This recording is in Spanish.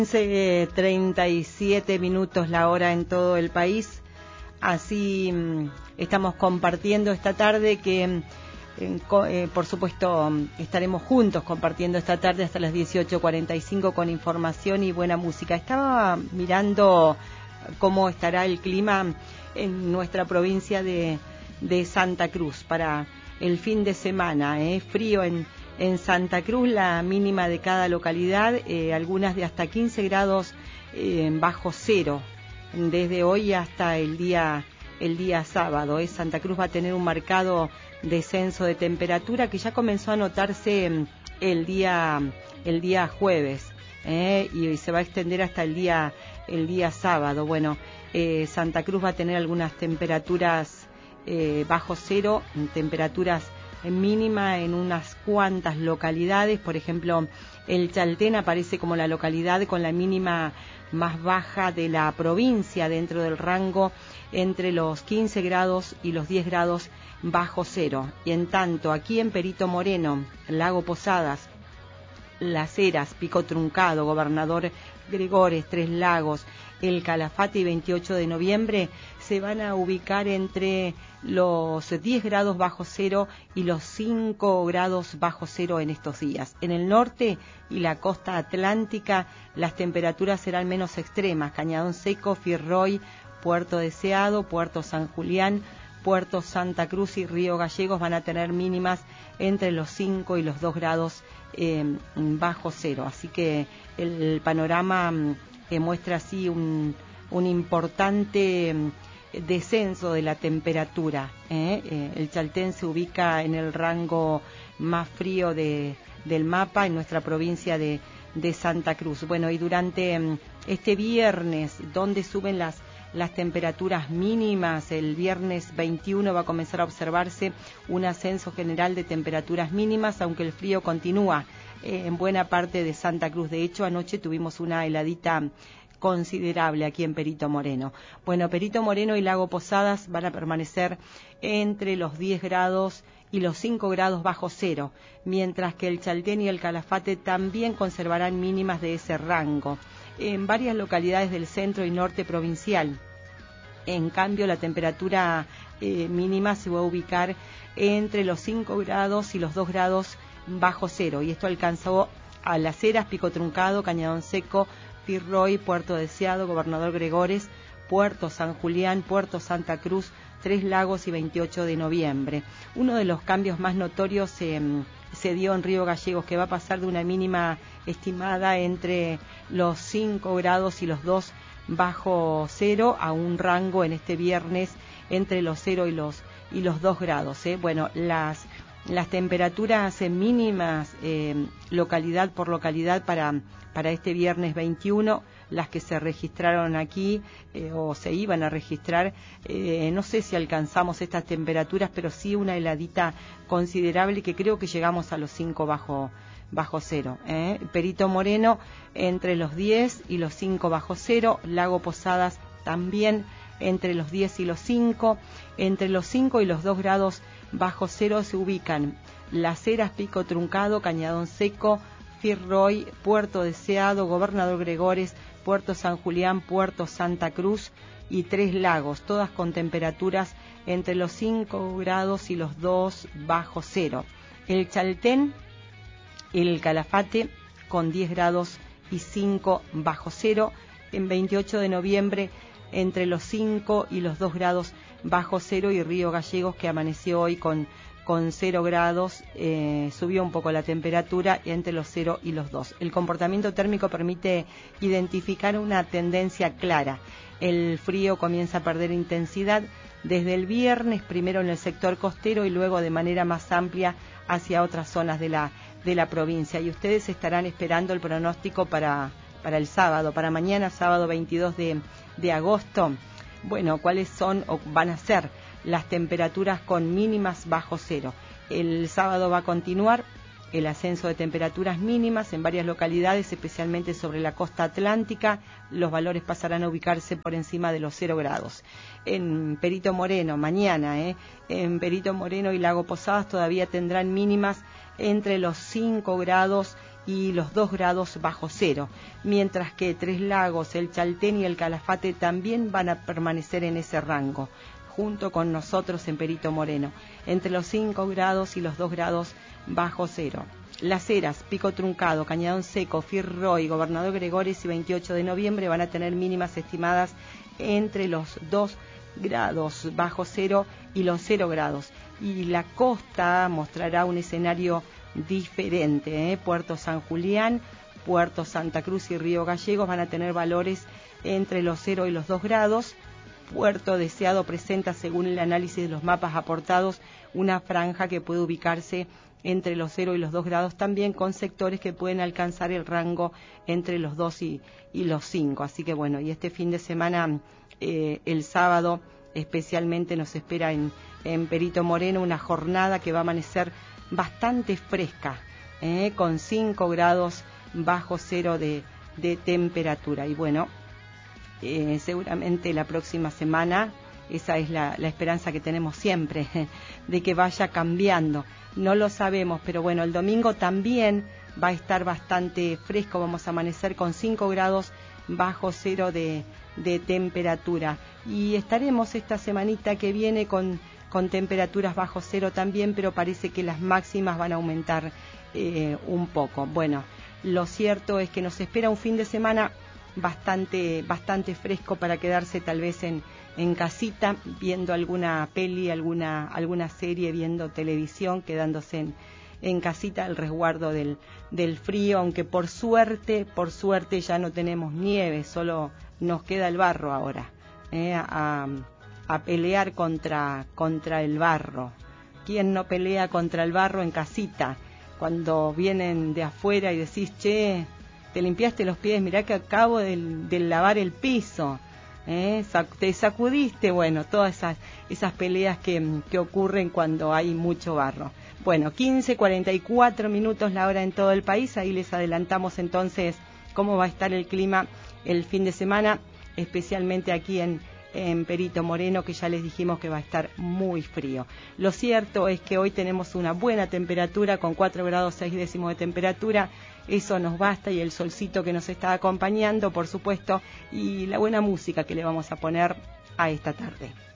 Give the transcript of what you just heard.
15:37 minutos la hora en todo el país. Así estamos compartiendo esta tarde que, por supuesto, estaremos juntos compartiendo esta tarde hasta las 18:45 con información y buena música. Estaba mirando cómo estará el clima en nuestra provincia de Santa Cruz para el fin de semana. Frío en Santa Cruz, la mínima de cada localidad, algunas de hasta 15 grados bajo cero, desde hoy hasta el día sábado. Santa Cruz va a tener un marcado descenso de temperatura que ya comenzó a notarse el día jueves, y se va a extender hasta el día sábado. Bueno, Santa Cruz va a tener algunas temperaturas bajo cero, temperaturas mínima en unas cuantas localidades. Por ejemplo, el Chaltén aparece como la localidad con la mínima más baja de la provincia, dentro del rango entre los 15 grados y los 10 grados bajo cero. Y en tanto, aquí en Perito Moreno, Lago Posadas, Las Heras, Pico Truncado, Gobernador Gregores, Tres Lagos, El Calafate y 28 de noviembre se van a ubicar entre los 10 grados bajo cero y los 5 grados bajo cero en estos días. En el norte y la costa atlántica las temperaturas serán menos extremas. Cañadón Seco, Firroy, Puerto Deseado, Puerto San Julián, Puerto Santa Cruz y Río Gallegos van a tener mínimas entre los 5 y los 2 grados bajo cero. Así que el panorama muestra así un importante descenso de la temperatura. El Chaltén se ubica en el rango más frío del mapa en nuestra provincia de Santa Cruz. Bueno, y durante este viernes, donde suben las temperaturas mínimas, el viernes 21 va a comenzar a observarse un ascenso general de temperaturas mínimas, aunque el frío continúa en buena parte de Santa Cruz. De hecho, anoche tuvimos una heladita considerable aquí en Perito Moreno. Bueno, Perito Moreno y Lago Posadas van a permanecer entre los 10 grados y los 5 grados bajo cero, mientras que el Chaltén y el Calafate también conservarán mínimas de ese rango. En varias localidades del centro y norte provincial, en cambio, la temperatura mínima se va a ubicar entre los 5 grados y los 2 grados bajo cero, y esto alcanzó a Las Heras, Pico Truncado, Cañadón Seco, Firroy, Puerto Deseado, Gobernador Gregores, Puerto San Julián, Puerto Santa Cruz, Tres Lagos y 28 de noviembre. Uno de los cambios más notorios se dio en Río Gallegos, que va a pasar de una mínima estimada entre los 5 grados y los 2 bajo cero a un rango en este viernes entre los 0 y los 2 grados. Bueno, las temperaturas mínimas localidad por localidad para este viernes 21, las que se registraron aquí o se iban a registrar, no sé si alcanzamos estas temperaturas, pero sí una heladita considerable, que creo que llegamos a los 5 bajo cero. Perito Moreno entre los 10 y los 5 bajo cero, Lago Posadas también entre los 10 y los 5, entre los 5 y los 2 grados bajo cero se ubican Las Heras, Pico Truncado, Cañadón Seco, Firroy, Puerto Deseado, Gobernador Gregores, Puerto San Julián, Puerto Santa Cruz y Tres Lagos, todas con temperaturas entre los 5 grados y los 2 bajo cero. El Chaltén, el Calafate con 10 grados y 5 bajo cero. En 28 de noviembre entre los 5 y los 2 grados bajo cero, y Río Gallegos, que amaneció hoy con 0 grados, subió un poco la temperatura entre los 0 y los 2. El comportamiento térmico permite identificar una tendencia clara. El frío comienza a perder intensidad desde el viernes, primero en el sector costero y luego de manera más amplia hacia otras zonas de la provincia. Y ustedes estarán esperando el pronóstico para el sábado, para mañana, sábado 22 de agosto. Bueno, ¿cuáles son o van a ser las temperaturas con mínimas bajo cero? El sábado va a continuar el ascenso de temperaturas mínimas en varias localidades, especialmente sobre la costa atlántica. Los valores pasarán a ubicarse por encima de los 0 grados. En Perito Moreno, mañana, en Perito Moreno y Lago Posadas todavía tendrán mínimas entre los 5 grados y los 2 grados bajo cero, mientras que Tres Lagos, el Chaltén y el Calafate también van a permanecer en ese rango, junto con nosotros en Perito Moreno, entre los 5 grados y los 2 grados bajo cero. Las Heras, Pico Truncado, Cañadón Seco, Firroy, Gobernador Gregores y 28 de noviembre van a tener mínimas estimadas entre los 2 grados bajo cero y los 0 grados. Y la costa mostrará un escenario diferente. Puerto San Julián, Puerto Santa Cruz y Río Gallegos van a tener valores entre los 0 y los 2 grados. Puerto Deseado presenta, según el análisis de los mapas aportados, una franja que puede ubicarse entre los 0 y los 2 grados, también con sectores que pueden alcanzar el rango entre los 2 y los 5. Así que bueno, y este fin de semana, el sábado especialmente, nos espera en Perito Moreno una jornada que va a amanecer bastante fresca, con 5 grados bajo cero de temperatura. Y bueno, seguramente la próxima semana, esa es la esperanza que tenemos siempre, de que vaya cambiando. No lo sabemos, pero bueno, el domingo también va a estar bastante fresco, vamos a amanecer con 5 grados bajo cero de temperatura. Y estaremos esta semanita que viene con temperaturas bajo cero también, pero parece que las máximas van a aumentar un poco. Bueno, lo cierto es que nos espera un fin de semana bastante fresco para quedarse tal vez en casita, viendo alguna peli, alguna serie, viendo televisión, quedándose en casita al resguardo del frío, aunque por suerte ya no tenemos nieve, solo nos queda el barro ahora, a pelear contra el barro. ¿Quién no pelea contra el barro en casita? Cuando vienen de afuera y decís, che, te limpiaste los pies, mirá que acabo de lavar el piso, te sacudiste, bueno, todas esas peleas que ocurren cuando hay mucho barro. Bueno, 15:44 minutos la hora en todo el país. Ahí les adelantamos entonces cómo va a estar el clima el fin de semana, especialmente aquí en Perito Moreno, que ya les dijimos que va a estar muy frío. Lo cierto es que hoy tenemos una buena temperatura con 4 grados 6 décimos de temperatura. Eso nos basta, y el solcito que nos está acompañando, por supuesto, y la buena música que le vamos a poner a esta tarde.